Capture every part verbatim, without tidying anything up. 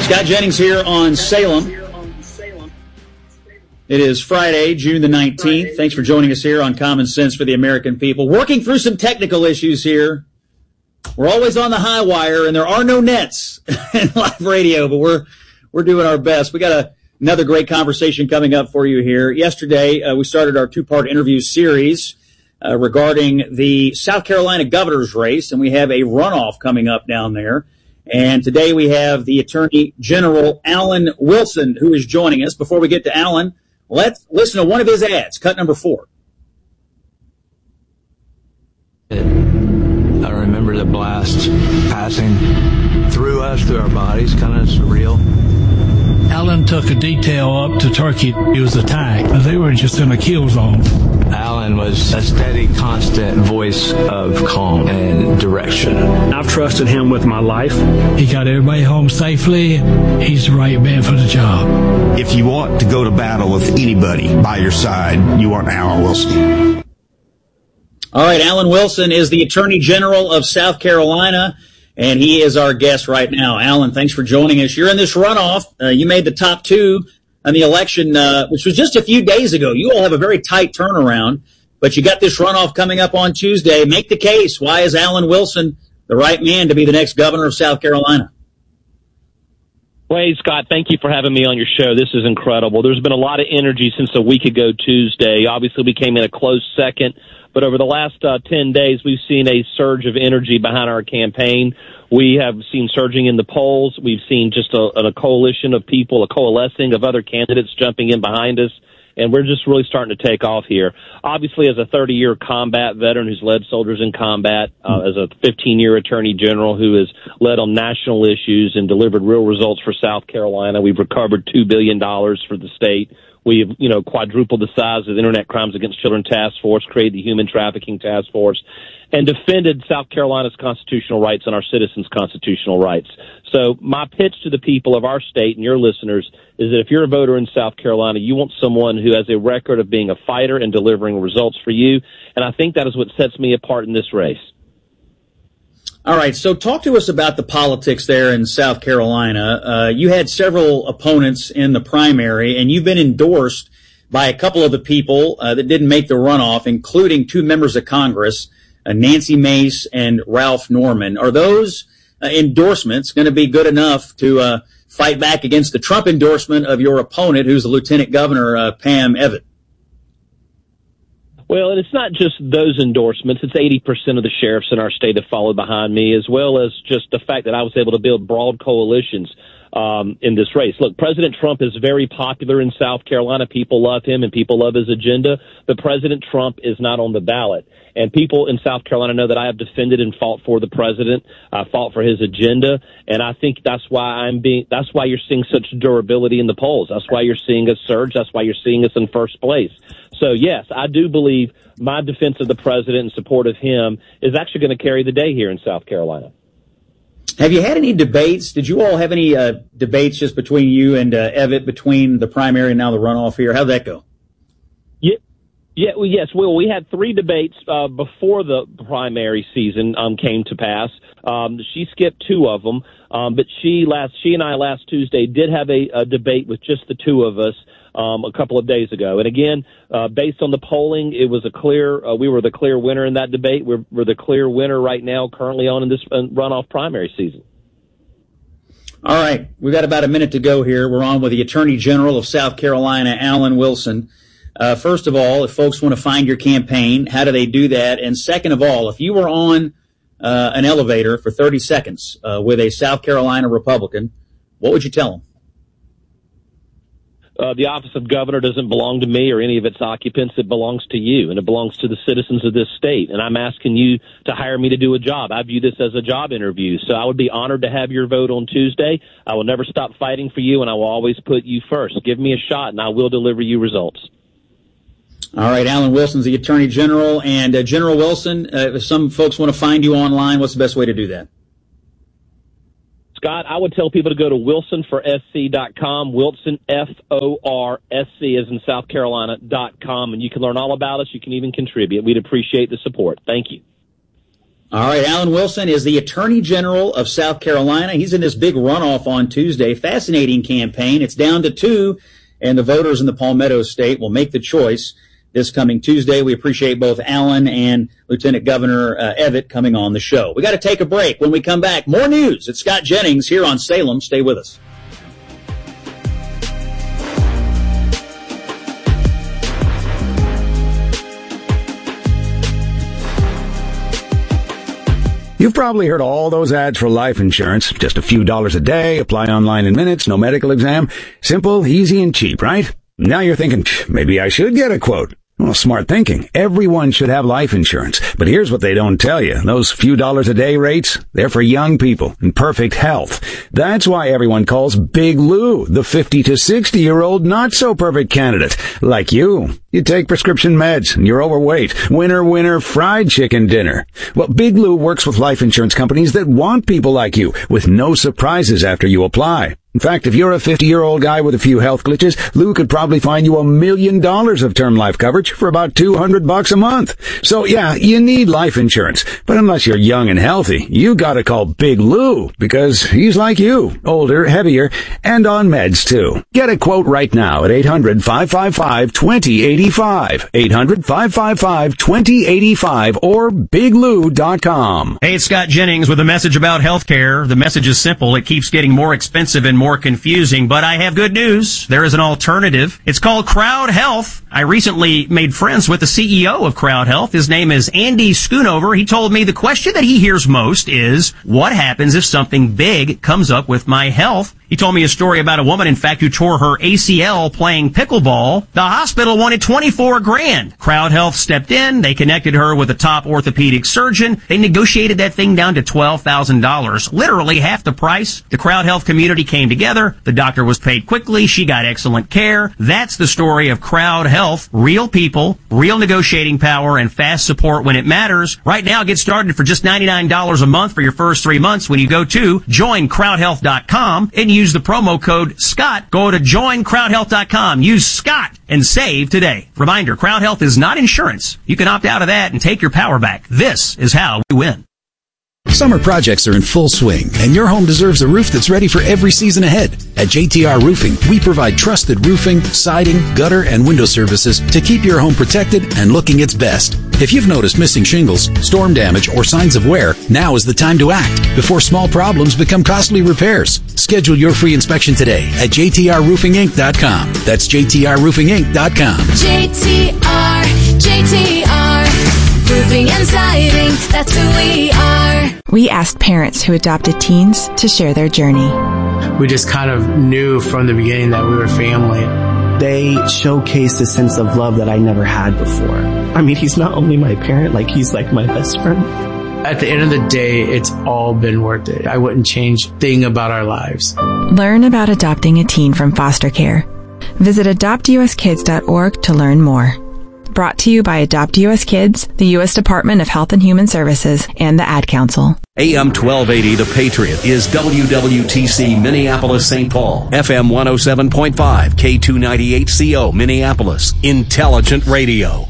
Scott Jennings here on Salem. It is Friday, June the nineteenth. Thanks for joining us here on Common Sense for the American People. Working through some technical issues here. We're always on the high wire, and there are no nets in live radio, but we're we're doing our best. We got a, another great conversation coming up for you here. Yesterday, uh, we started our two-part interview series uh, regarding the South Carolina governor's race, and we have a runoff coming up down there. And today we have the Attorney General, Alan Wilson, who is joining us. Before we get to Alan, let's listen to one of his ads, cut number four. I remember the blast passing through us, through our bodies, kind of surreal. Alan took a detail up to Turkey. He was attacked. They were just in a kill zone. Alan was a steady, constant voice of calm and direction. I've trusted him with my life. He got everybody home safely. He's the right man for the job. If you want to go to battle with anybody by your side, you want Alan Wilson. All right, Alan Wilson is the Attorney General of South Carolina, and he is our guest right now. Alan, thanks for joining us. You're in this runoff. Uh, you made the top two in the election, uh, which was just a few days ago. You all have a very tight turnaround, but you got this runoff coming up on Tuesday. Make the case. Why is Alan Wilson the right man to be the next governor of South Carolina? Well, hey, Scott, thank you for having me on your show. This is incredible. There's been a lot of energy since a week ago Tuesday. Obviously, we came in a close second, but over the last uh, ten days, we've seen a surge of energy behind our campaign. We have seen surging in the polls. We've seen just a, a coalition of people, a coalescing of other candidates jumping in behind us, and we're just really starting to take off here. Obviously, as a thirty-year combat veteran who's led soldiers in combat, uh, as a fifteen-year attorney general who has led on national issues and delivered real results for South Carolina, we've recovered two billion dollars for the state. We've, you know, quadrupled the size of the Internet Crimes Against Children Task Force, created the Human Trafficking Task Force, and defended South Carolina's constitutional rights and our citizens' constitutional rights. So my pitch to the people of our state and your listeners is that if you're a voter in South Carolina, you want someone who has a record of being a fighter and delivering results for you. And I think that is what sets me apart in this race. All right, so talk to us about the politics there in South Carolina. Uh, you had several opponents in the primary, and you've been endorsed by a couple of the people uh, that didn't make the runoff, including two members of Congress, uh, Nancy Mace and Ralph Norman. Are those uh, endorsements going to be good enough to uh, fight back against the Trump endorsement of your opponent, who's the Lieutenant Governor, uh, Pam Evitt? Well, and it's not just those endorsements. It's eighty percent of the sheriffs in our state have followed behind me, as well as just the fact that I was able to build broad coalitions um, in this race. Look, President Trump is very popular in South Carolina. People love him and people love his agenda, but President Trump is not on the ballot. And people in South Carolina know that I have defended and fought for the president. I fought for his agenda, and I think that's why I'm being. That's why you're seeing such durability in the polls. That's why you're seeing us surge. That's why you're seeing us in first place. So yes, I do believe my defense of the president and support of him is actually going to carry the day here in South Carolina. Have you had any debates? Did you all have any uh, debates just between you and uh, Evitt between the primary and now the runoff here? How'd that go? Yeah. Yeah, well, yes, well, we had three debates uh, before the primary season um, came to pass. Um, she skipped two of them, um, but she last she and I last Tuesday did have a, a debate with just the two of us um, a couple of days ago. And again, uh, based on the polling, it was a clear. Uh, we were the clear winner in that debate. We're, we're the clear winner right now, currently on in this uh, runoff primary season. All right, we've got about a minute to go here. We're on with the Attorney General of South Carolina, Alan Wilson. Uh, first of all, if folks want to find your campaign, how do they do that? And second of all, if you were on uh, an elevator for thirty seconds uh, with a South Carolina Republican, what would you tell them? Uh, the office of governor doesn't belong to me or any of its occupants. It belongs to you, and it belongs to the citizens of this state. And I'm asking you to hire me to do a job. I view this as a job interview. So I would be honored to have your vote on Tuesday. I will never stop fighting for you, and I will always put you first. Give me a shot, and I will deliver you results. All right, Alan Wilson's the Attorney General. And uh, General Wilson, uh, if some folks want to find you online, what's the best way to do that? Scott, I would tell people to go to wilson for s c dot com, Wilson, F O R S C as in South Carolina, dot com, and you can learn all about us. You can even contribute. We'd appreciate the support. Thank you. All right, Alan Wilson is the Attorney General of South Carolina. He's in this big runoff on Tuesday. Fascinating campaign. It's down to two, and the voters in the Palmetto State will make the choice this coming Tuesday. We appreciate both Alan and Lieutenant Governor uh, Evatt coming on the show. We got to take a break. When we come back, more news. It's Scott Jennings here on Salem. Stay with us. You've probably heard all those ads for life insurance. Just a few dollars a day, apply online in minutes, no medical exam. Simple, easy, and cheap, right? Now you're thinking, maybe I should get a quote. Well, smart thinking. Everyone should have life insurance. But here's what they don't tell you. Those few dollars a day rates, they're for young people in perfect health. That's why everyone calls Big Lou the fifty to sixty year old not so perfect candidate. Like you. You take prescription meds and you're overweight. Winner, winner, fried chicken dinner. Well, Big Lou works with life insurance companies that want people like you with no surprises after you apply. In fact, if you're a fifty-year-old guy with a few health glitches, Lou could probably find you a million dollars of term life coverage for about two hundred bucks a month. So yeah, you need life insurance. But unless you're young and healthy, you gotta call Big Lou because he's like you, older, heavier, and on meds too. Get a quote right now at eight hundred, five five five, two zero eight five. eight hundred, five five five, two zero eight five or big lou dot com. Hey, it's Scott Jennings with a message about healthcare. The message is simple. It keeps getting more expensive and more more confusing, but I have good news. There is an alternative. It's called Crowd Health. I recently made friends with the C E O of Crowd Health. His name is Andy Schoonover. He told me the question that he hears most is, what happens if something big comes up with my health? He told me a story about a woman, in fact, who tore her A C L playing pickleball. The hospital wanted twenty-four grand. Crowd Health stepped in. They connected her with a top orthopedic surgeon. They negotiated that thing down to twelve thousand dollars, literally half the price. The Crowd Health community came together. The doctor was paid quickly. She got excellent care. That's the story of Crowd Health. Real people, real negotiating power, and fast support when it matters. Right now, get started for just ninety-nine dollars a month for your first three months when you go to join crowd health dot com and use the promo code Scott. Go to join crowd health dot com. Use Scott and save today. Reminder, Crowd Health is not insurance. You can opt out of that and take your power back. This is how we win. Summer projects are in full swing, and your home deserves a roof that's ready for every season ahead. At J T R Roofing, we provide trusted roofing, siding, gutter, and window services to keep your home protected and looking its best. If you've noticed missing shingles, storm damage, or signs of wear, now is the time to act before small problems become costly repairs. Schedule your free inspection today at j t r roofing inc dot com. That's j t r roofing inc dot com. J T R, J T R, roofing and siding, that's who we are. We asked parents who adopted teens to share their journey. We just kind of knew from the beginning that we were family. They showcased a sense of love that I never had before. I mean, he's not only my parent, like he's like my best friend. At the end of the day, it's all been worth it. I wouldn't change a thing about our lives. Learn about adopting a teen from foster care. Visit adopt u s kids dot org to learn more. Brought to you by Adopt U S Kids, the U S Department of Health and Human Services, and the Ad Council. A M twelve eighty, The Patriot, is W W T C Minneapolis, Saint Paul. F M one oh seven point five, K two ninety-eight C O, Minneapolis. Intelligent radio.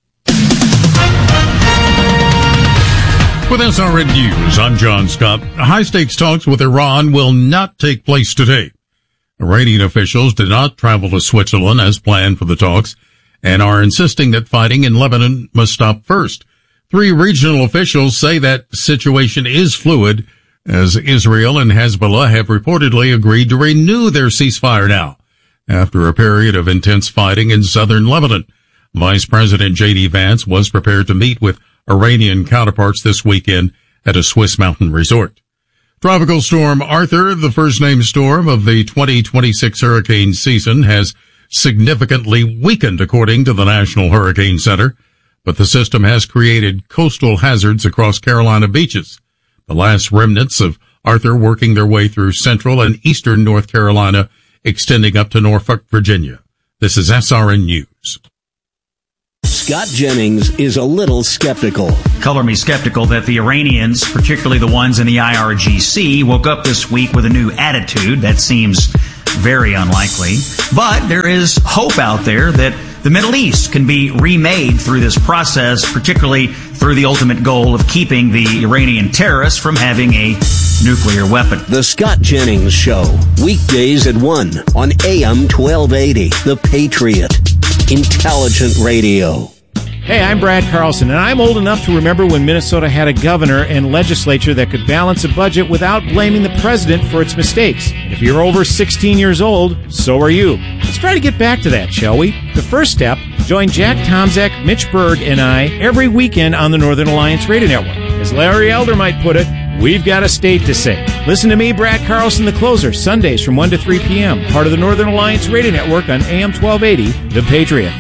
With S R N News, I'm John Scott. High-stakes talks with Iran will not take place today. Iranian officials did not travel to Switzerland as planned for the talks and are insisting that fighting in Lebanon must stop first. Three regional officials say that situation is fluid, as Israel and Hezbollah have reportedly agreed to renew their ceasefire now, after a period of intense fighting in southern Lebanon. Vice President J D Vance was prepared to meet with Iranian counterparts this weekend at a Swiss mountain resort. Tropical storm Arthur, the first-named storm of the twenty twenty-six hurricane season, has significantly weakened, according to the National Hurricane Center, but the system has created coastal hazards across Carolina beaches. The last remnants of Arthur working their way through central and eastern North Carolina, extending up to Norfolk, Virginia. This is S R N News. Scott Jennings is a little skeptical. Color me skeptical that the Iranians, particularly the ones in the I R G C, woke up this week with a new attitude. That seems very unlikely. But there is hope out there that the Middle East can be remade through this process, particularly through the ultimate goal of keeping the Iranian terrorists from having a nuclear weapon. The Scott Jennings Show, weekdays at one on A M twelve eighty, The Patriot, Intelligent Radio. Hey, I'm Brad Carlson, and I'm old enough to remember when Minnesota had a governor and legislature that could balance a budget without blaming the president for its mistakes. And if you're over sixteen years old, so are you. Let's try to get back to that, shall we? The first step, join Jack Tomzak, Mitch Berg, and I every weekend on the Northern Alliance Radio Network. As Larry Elder might put it, we've got a state to say. Listen to me, Brad Carlson, the closer, Sundays from one to three p.m., part of the Northern Alliance Radio Network on A M twelve eighty, The Patriot.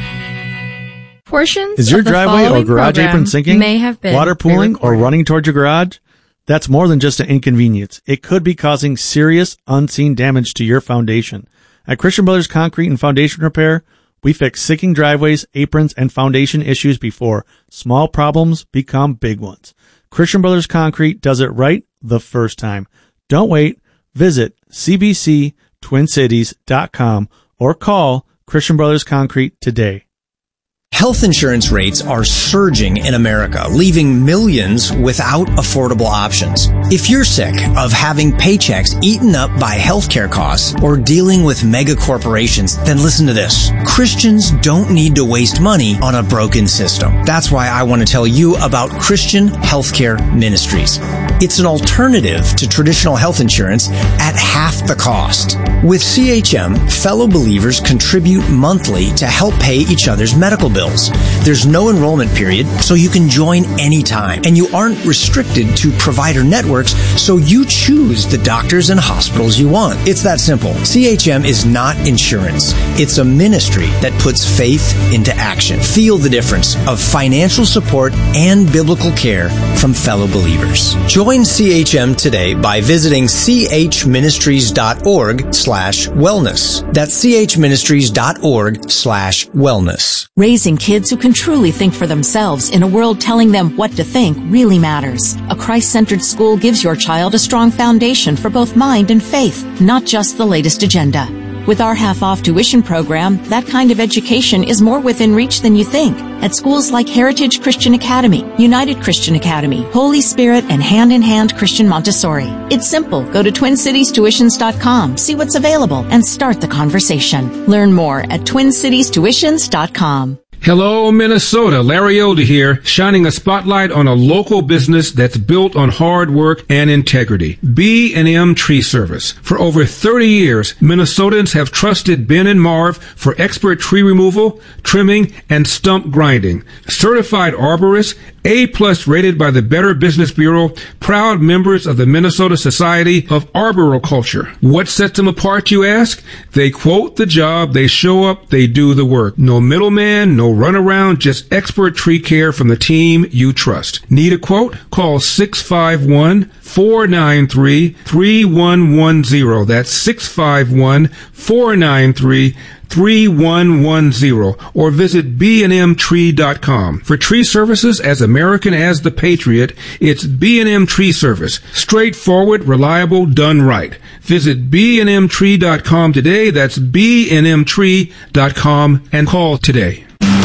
Portions Is your of the driveway or following garage program apron sinking, may have been water pooling, or pre-recorded. running towards your garage? That's more than just an inconvenience. It could be causing serious, unseen damage to your foundation. At Christian Brothers Concrete and Foundation Repair, we fix sinking driveways, aprons, and foundation issues before small problems become big ones. Christian Brothers Concrete does it right the first time. Don't wait. Visit c b c twin cities dot com or call Christian Brothers Concrete today. Health insurance rates are surging in America, leaving millions without affordable options. If you're sick of having paychecks eaten up by healthcare costs or dealing with mega corporations, then listen to this. Christians don't need to waste money on a broken system. That's why I want to tell you about Christian Healthcare Ministries. It's an alternative to traditional health insurance at half the cost. With C H M, fellow believers contribute monthly to help pay each other's medical bills. There's no enrollment period, so you can join anytime. And you aren't restricted to provider networks, so you choose the doctors and hospitals you want. It's that simple. C H M is not insurance. It's a ministry that puts faith into action. Feel the difference of financial support and biblical care from fellow believers. Join C H M today by visiting chministries.org slash wellness. That's chministries.org slash wellness. Raising kids who can truly think for themselves in a world telling them what to think really matters. A Christ-centered school gives your child a strong foundation for both mind and faith, not just the latest agenda. With our half-off tuition program, that kind of education is more within reach than you think. At schools like Heritage Christian Academy, United Christian Academy, Holy Spirit, and Hand in Hand Christian Montessori. It's simple. Go to twin cities tuitions dot com, see what's available, and start the conversation. Learn more at twin cities tuitions dot com. Hello, Minnesota. Larry Elder here, shining a spotlight on a local business that's built on hard work and integrity. B and M Tree Service. For over thirty years, Minnesotans have trusted Ben and Marv for expert tree removal, trimming, and stump grinding. Certified arborists, A-plus rated by the Better Business Bureau, proud members of the Minnesota Society of Arboriculture. What sets them apart, you ask? They quote the job, they show up, they do the work. No middleman, no runaround, just expert tree care from the team you trust. Need a quote? Call six five one, four nine three, three one one zero. That's six five one, four nine three, three one one zero or visit b and m tree dot com. For tree services as American as the Patriot, it's B and M Tree Service. Straightforward, reliable, done right. Visit b and m tree dot com today. That's b and m tree dot com and call today.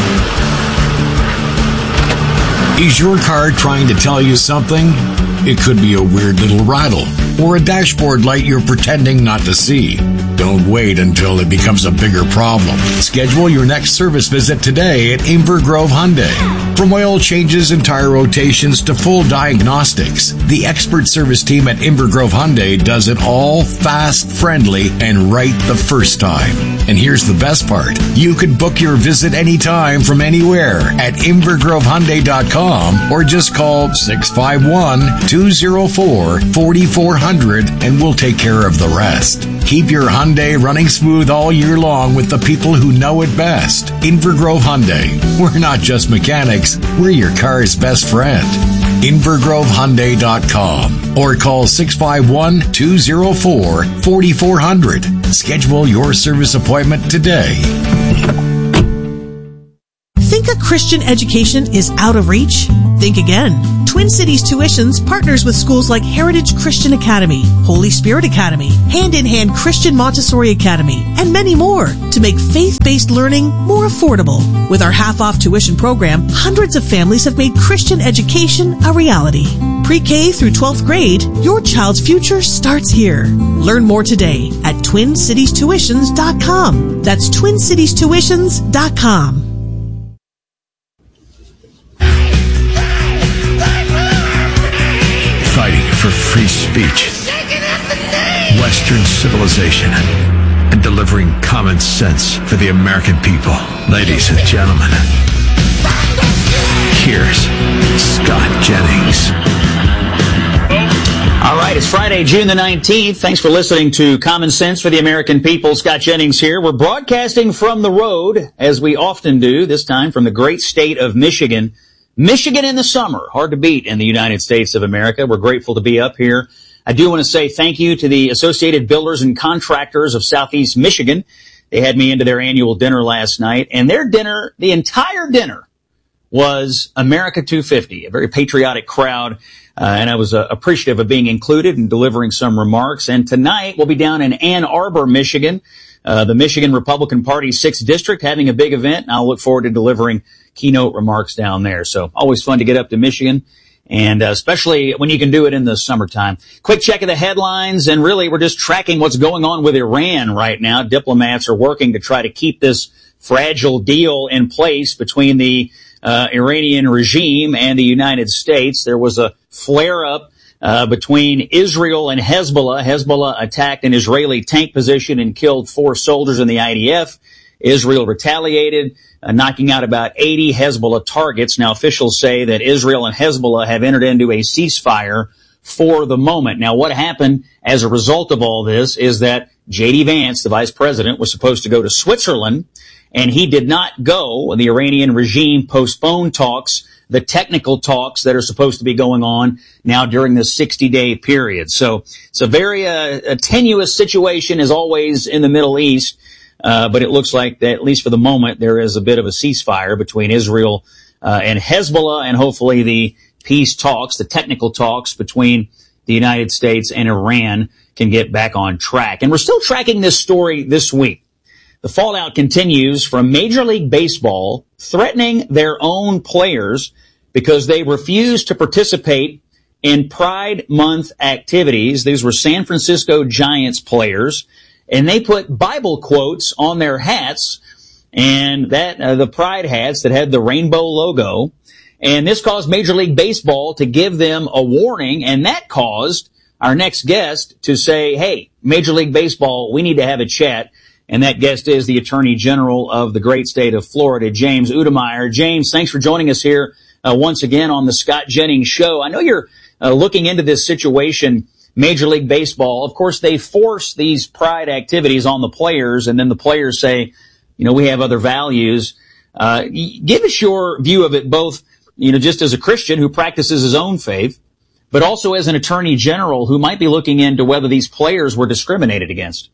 Is your car trying to tell you something? It could be a weird little rattle or a dashboard light you're pretending not to see. Don't wait until it becomes a bigger problem. Schedule your next service visit today at Inver Grove Hyundai. From oil changes and tire rotations to full diagnostics, the expert service team at Inver Grove Hyundai does it all fast, friendly, and right the first time. And here's the best part. You can book your visit anytime from anywhere at inver grove hyundai dot com or just call six five one, two zero four, four four zero zero and we'll take care of the rest. Keep your Hyundai running smooth all year long with the people who know it best. Inver Grove Hyundai. We're not just mechanics, we're your car's best friend. inver grove hyundai dot com or call six five one, two zero four, four four zero zero. Schedule your service appointment today. Think a Christian education is out of reach? Think again. Twin Cities Tuitions partners with schools like Heritage Christian Academy, Holy Spirit Academy, Hand in Hand Christian Montessori Academy, and many more to make faith-based learning more affordable. With our half-off tuition program, hundreds of families have made Christian education a reality. Pre-K through twelfth grade, your child's future starts here. Learn more today at twin cities tuitions dot com. That's twin cities tuitions dot com. Fighting for free speech, Western civilization, and delivering common sense for the American people. Ladies and gentlemen, here's Scott Jennings. All right, it's Friday, June the nineteenth. Thanks for listening to Common Sense for the American People. Scott Jennings here. We're broadcasting from the road, as we often do, this time from the great state of Michigan. Michigan in the summer, hard to beat in the United States of America. We're grateful to be up here. I do want to say thank you to the Associated Builders and Contractors of Southeast Michigan. They had me into their annual dinner last night, and their dinner, the entire dinner, was America two fifty, a very patriotic crowd. Uh, and I was uh, appreciative of being included and delivering some remarks. And tonight we'll be down in Ann Arbor, Michigan, uh, the Michigan Republican Party's sixth District, having a big event. And I'll look forward to delivering keynote remarks down there. So always fun to get up to Michigan, and uh, especially when you can do it in the summertime. Quick check of the headlines, and really we're just tracking what's going on with Iran right now. Diplomats are working to try to keep this fragile deal in place between the Uh, Iranian regime and the United States. There was a flare-up uh, between Israel and Hezbollah. Hezbollah attacked an Israeli tank position and killed four soldiers in the I D F. Israel retaliated, uh, knocking out about eighty Hezbollah targets. Now, officials say that Israel and Hezbollah have entered into a ceasefire for the moment. Now, what happened as a result of all this is that J D Vance, the vice president, was supposed to go to Switzerland, and he did not go. The Iranian regime postponed talks, the technical talks that are supposed to be going on now during this sixty-day period. So it's a very uh, a tenuous situation, as always, in the Middle East. Uh, but it looks like that, at least for the moment, there is a bit of a ceasefire between Israel uh, and Hezbollah, and hopefully the peace talks, the technical talks between the United States and Iran can get back on track. And we're still tracking this story this week. The fallout continues from Major League Baseball threatening their own players because they refused to participate in Pride Month activities. These were San Francisco Giants players, and they put Bible quotes on their hats, and that uh, the Pride hats that had the rainbow logo. And this caused Major League Baseball to give them a warning, and that caused our next guest to say, hey, Major League Baseball, we need to have a chat. And that guest is the Attorney General of the great state of Florida, James Udemeyer. James, thanks for joining us here uh, once again on the Scott Jennings Show. I know you're uh, looking into this situation, Major League Baseball. Of course, they force these pride activities on the players, and then the players say, you know, we have other values. Uh, give us your view of it, both, you know, just as a Christian who practices his own faith, but also as an Attorney General who might be looking into whether these players were discriminated against.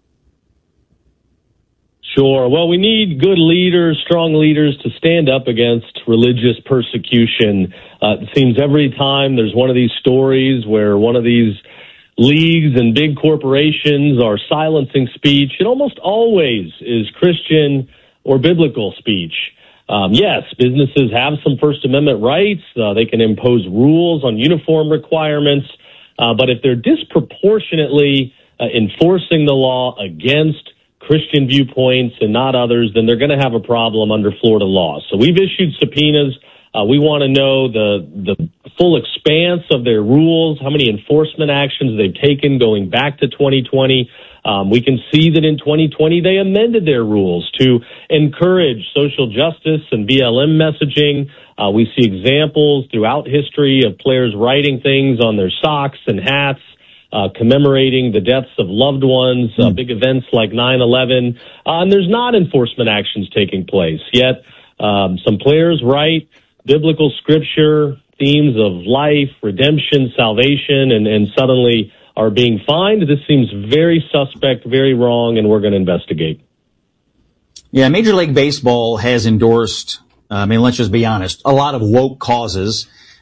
Sure. Well, we need good leaders, strong leaders to stand up against religious persecution. Uh, it seems every time there's one of these stories where one of these leagues and big corporations are silencing speech, it almost always is Christian or biblical speech. Um, yes, businesses have some First Amendment rights. Uh, they can impose rules on uniform requirements. Uh, but if they're disproportionately uh, enforcing the law against Christian viewpoints and not others, then they're going to have a problem under Florida law. So we've issued subpoenas. Uh, we want to know the the full expanse of their rules, how many enforcement actions they've taken going back to twenty twenty. Um, we can see that in twenty twenty they amended their rules to encourage social justice and B L M messaging. Uh, we see examples throughout history of players writing things on their socks and hats, Uh, commemorating the deaths of loved ones, uh, big events like nine eleven, uh, and there's not enforcement actions taking place. Yet um, some players write biblical scripture, themes of life, redemption, salvation, and, and suddenly are being fined. This seems very suspect, very wrong, and we're going to investigate. Yeah, Major League Baseball has endorsed, I mean, let's just be honest, a lot of woke causes.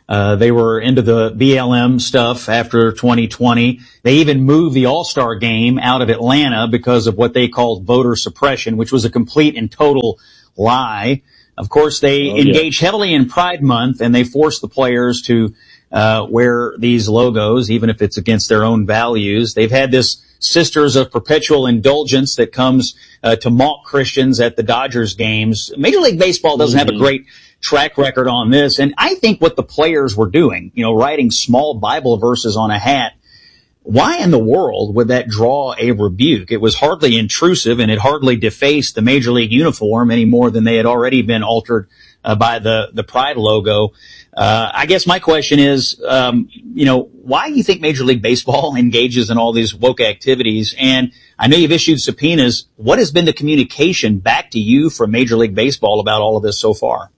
Uh, they were into the B L M stuff after twenty twenty. They even moved the All-Star game out of Atlanta because of what they called voter suppression, which was a complete and total lie. Of course, they oh, engage yeah. heavily in Pride Month, and they force the players to uh wear these logos, even if it's against their own values. They've had this Sisters of Perpetual Indulgence that comes uh, to mock Christians at the Dodgers games. Major League Baseball doesn't mm-hmm. have a great track record on this. And I think what the players were doing, you know, writing small Bible verses on a hat, why in the world would that draw a rebuke? It was hardly intrusive, and it hardly defaced the Major League uniform any more than they had already been altered uh, by the, the Pride logo. Uh, I guess my question is, um, you know, why do you think Major League Baseball engages in all these woke activities? And I know you've issued subpoenas. What has been the communication back to you from Major League Baseball about all of this so far?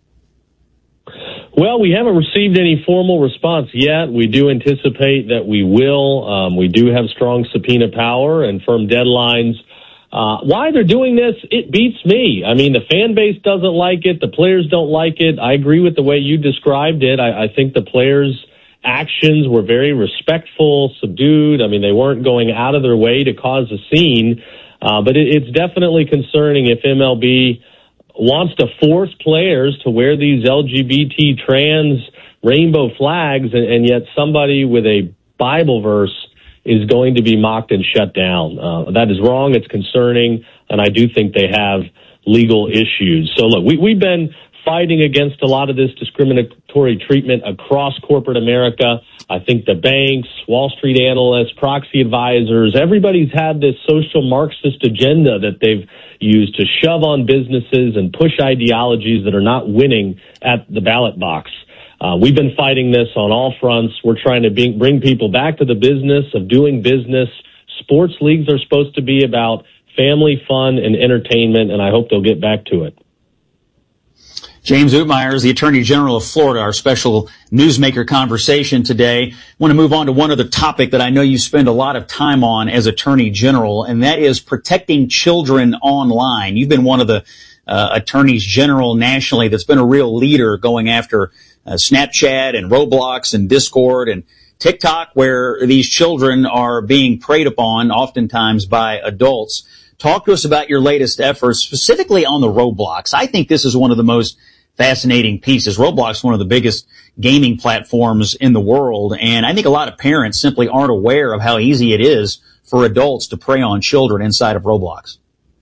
Well, we haven't received any formal response yet. We do anticipate that we will. Um, we do have strong subpoena power and firm deadlines. Uh, why they're doing this, it beats me. I mean, the fan base doesn't like it. The players don't like it. I agree with the way you described it. I, I think the players' actions were very respectful, subdued. I mean, they weren't going out of their way to cause a scene. Uh, but it, it's definitely concerning if M L B wants to force players to wear these L G B T trans rainbow flags, and, and yet somebody with a Bible verse is going to be mocked and shut down. Uh, that is wrong. It's concerning, and I do think they have legal issues. So look, we, we've been fighting against a lot of this discriminatory treatment across corporate America. I think the banks, Wall Street analysts, proxy advisors, everybody's had this social Marxist agenda that they've used to shove on businesses and push ideologies that are not winning at the ballot box. Uh, we've been fighting this on all fronts. We're trying to be, bring people back to the business of doing business. Sports leagues are supposed to be about family fun and entertainment, and I hope they'll get back to it. James Utmeyer is the Attorney General of Florida, our special newsmaker conversation today. I want to move on to one other topic that I know you spend a lot of time on as Attorney General, and that is protecting children online. You've been one of the uh, attorneys general nationally that's been a real leader going after uh, Snapchat and Roblox and Discord and TikTok, where these children are being preyed upon oftentimes by adults. Talk to us about your latest efforts, specifically on the Roblox. I think this is one of the most fascinating pieces. Roblox is one of the biggest gaming platforms in the world, and I think a lot of parents simply aren't aware of how easy it is for adults to prey on children inside of Roblox.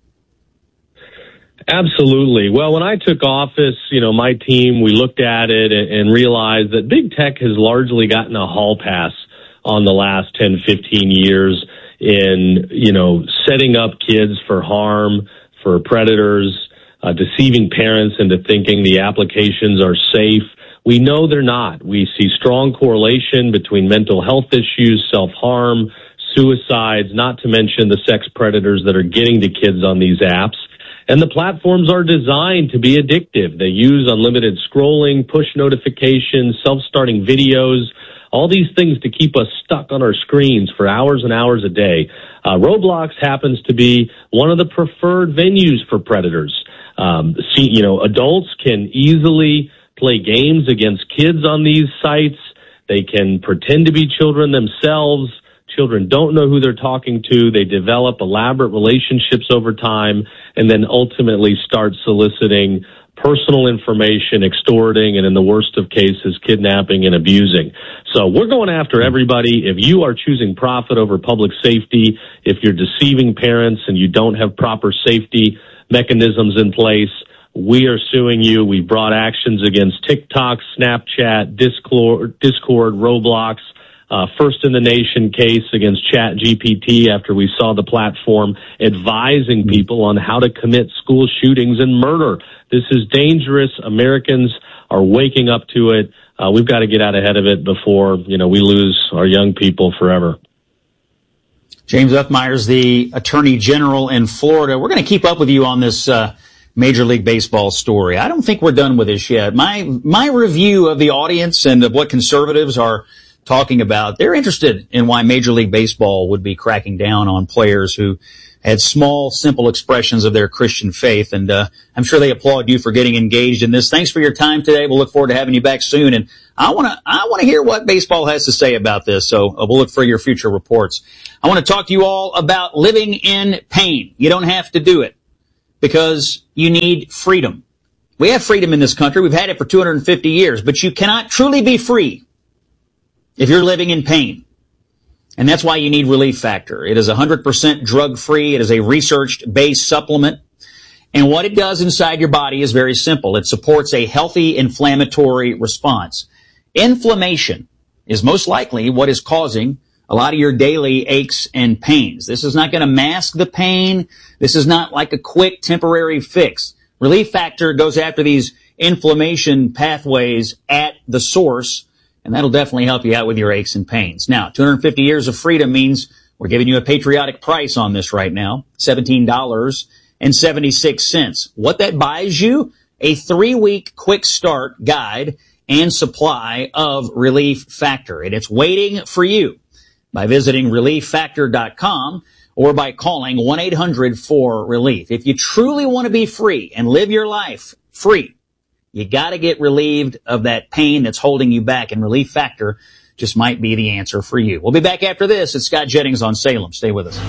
Absolutely. Well, when I took office, you know, my team, we looked at it and realized that big tech has largely gotten a hall pass on the last ten, fifteen years in, you know, setting up kids for harm, for predators, uh, deceiving parents into thinking the applications are safe. We know they're not. We see strong correlation between mental health issues, self-harm, suicides, not to mention the sex predators that are getting to kids on these apps. And the platforms are designed to be addictive. They use unlimited scrolling, push notifications, self-starting videos, all these things to keep us stuck on our screens for hours and hours a day. Uh, Roblox happens to be one of the preferred venues for predators. Um, see, you know, adults can easily play games against kids on these sites. They can pretend to be children themselves. Children don't know who they're talking to. They develop elaborate relationships over time and then ultimately start soliciting personal information, extorting, and in the worst of cases, kidnapping and abusing. So we're going after everybody. If you are choosing profit over public safety, if you're deceiving parents and you don't have proper safety mechanisms in place, we are suing you. We brought actions against TikTok, Snapchat, Discord, Discord, Roblox. Uh, first in the nation case against Chat G P T after we saw the platform advising people on how to commit school shootings and murder. This is dangerous. Americans are waking up to it. Uh, we've got to get out ahead of it before, you know, we lose our young people forever. James Utmeyer is the Attorney General in Florida. We're going to keep up with you on this uh, Major League Baseball story. I don't think we're done with this yet. My my review of the audience and of what conservatives are talking about they're interested in why Major League Baseball would be cracking down on players who had small, simple expressions of their Christian faith. And uh, I'm sure they applaud you for getting engaged in this. Thanks for your time today. We'll look forward to having you back soon. And I want to I want to hear what baseball has to say about this. So uh, we'll look for your future reports. I want to talk to you all about living in pain. You don't have to do it because you need freedom. We have freedom in this country. We've had it for two hundred fifty years, but you cannot truly be free if you're living in pain. And that's why you need Relief Factor. It is one hundred percent drug-free. It is a research-based supplement. And what it does inside your body is very simple. It supports a healthy inflammatory response. Inflammation is most likely what is causing a lot of your daily aches and pains. This is not going to mask the pain. This is not like a quick temporary fix. Relief Factor goes after these inflammation pathways at the source, and that'll definitely help you out with your aches and pains. Now, two hundred fifty years of freedom means we're giving you a patriotic price on this right now, seventeen dollars and seventy-six cents. What that buys you? A three-week quick start guide and supply of Relief Factor. And it's waiting for you by visiting relief factor dot com or by calling one eight hundred four relief. If you truly want to be free and live your life free, you got to get relieved of that pain that's holding you back, and Relief Factor just might be the answer for you. We'll be back after this. It's Scott Jennings on Salem. Stay with us.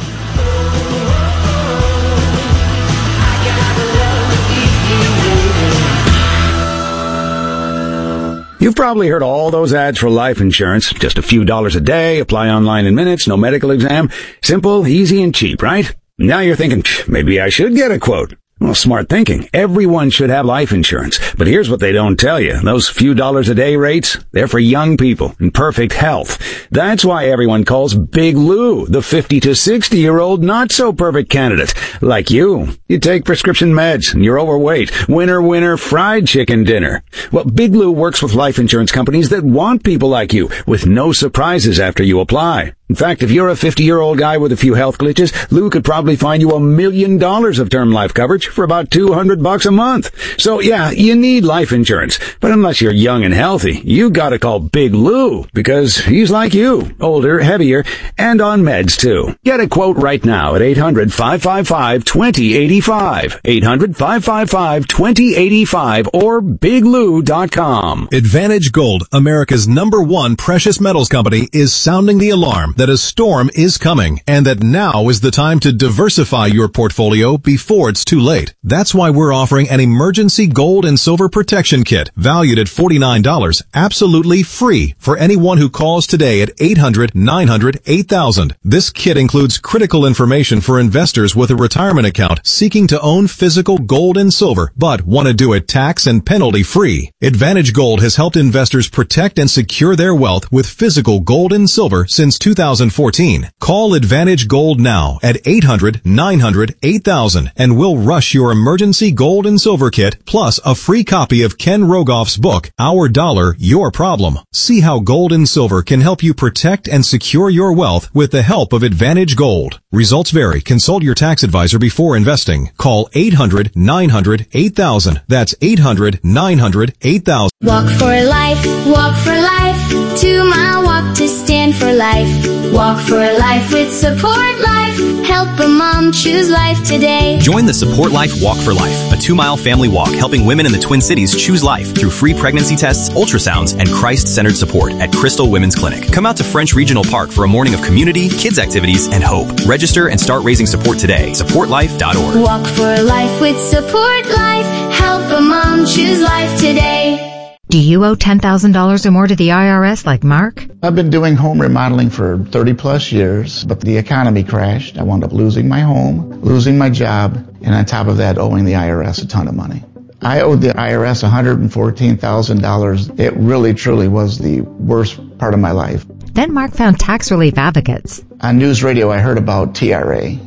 You've probably heard all those ads for life insurance. Just a few dollars a day, apply online in minutes, no medical exam. Simple, easy, and cheap, right? Now you're thinking, maybe I should get a quote. Well, smart thinking. Everyone should have life insurance. But here's what they don't tell you. Those few dollars a day rates, they're for young people in perfect health. That's why everyone calls Big Lou the fifty to sixty year old not so perfect candidate. Like you. You take prescription meds and you're overweight. Winner, winner, fried chicken dinner. Well, Big Lou works with life insurance companies that want people like you with no surprises after you apply. In fact, if you're a fifty-year-old guy with a few health glitches, Lou could probably find you a million dollars of term life coverage for about two hundred bucks a month. So yeah, you need life insurance. But unless you're young and healthy, you gotta call Big Lou because he's like you, older, heavier, and on meds too. Get a quote right now at eight hundred, five five five, two zero eight five. eight hundred, five five five, two zero eight five or big lou dot com. Advantage Gold, America's number one precious metals company, is sounding the alarm that a storm is coming and that now is the time to diversify your portfolio before it's too late. That's why we're offering an emergency gold and silver protection kit valued at forty-nine dollars, absolutely free for anyone who calls today at eight hundred, nine hundred, eight thousand. This kit includes critical information for investors with a retirement account seeking to own physical gold and silver but want to do it tax and penalty free. Advantage Gold has helped investors protect and secure their wealth with physical gold and silver since two thousand fourteen. Call Advantage Gold now at eight hundred, nine hundred, eight thousand and we'll rush your emergency gold and silver kit plus a free copy of Ken Rogoff's book, Our Dollar, Your Problem. See how gold and silver can help you protect and secure your wealth with the help of Advantage Gold. Results vary. Consult your tax advisor before investing. Call eight hundred, nine hundred, eight thousand. That's eight hundred, nine hundred, eight thousand. Walk for life, walk for life. Two mile walk to stand for life. Walk for life with Support Life. Help a mom choose life today. Join the Support Life Walk for Life, a two-mile family walk helping women in the Twin Cities choose life through free pregnancy tests, ultrasounds, and Christ-centered support at Crystal Women's Clinic. Come out to French Regional Park for a morning of community, kids activities, and hope. Register and start raising support today. support life dot org. Walk for life with Support Life. Help a mom choose life today. Do you owe ten thousand dollars or more to the I R S like Mark? I've been doing home remodeling for thirty plus years, but the economy crashed. I wound up losing my home, losing my job, and on top of that, owing the I R S a ton of money. I owed the I R S one hundred fourteen thousand dollars. It really, truly was the worst part of my life. Then Mark found Tax Relief Advocates. On news radio, I heard about T R A,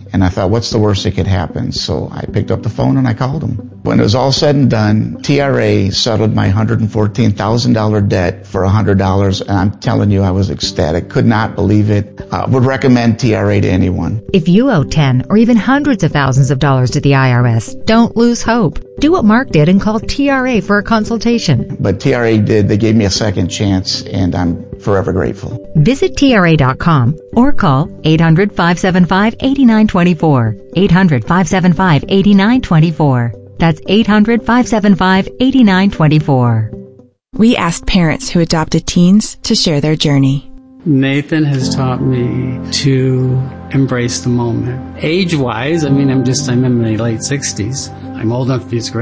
And I thought, what's the worst that could happen? So I picked up the phone and I called them. When it was all said and done, T R A settled my one hundred fourteen thousand dollars debt for one hundred dollars, and I'm telling you, I was ecstatic. Could not believe it. Uh, would recommend T R A to anyone. If you owe ten or even hundreds of thousands of dollars to the I R S, don't lose hope. Do what Mark did and call T R A for a consultation. But T R A did. They gave me a second chance, and I'm forever grateful. Visit T R A dot com or call eight hundred, five seven five, eight nine two four. eight hundred, five seven five, eight nine two four. That's eight hundred, five seven five, eight nine two four. We asked parents who adopted teens to share their journey. Nathan has taught me to embrace the moment. Age-wise, I mean, I'm just, I'm in my late sixties. I'm old enough to be his